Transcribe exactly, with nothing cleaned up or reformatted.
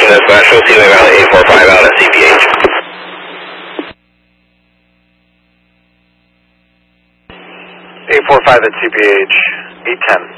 Houston Dispatch, we'll see you around eight four five out at C P H. eight four five at C P H, eight ten.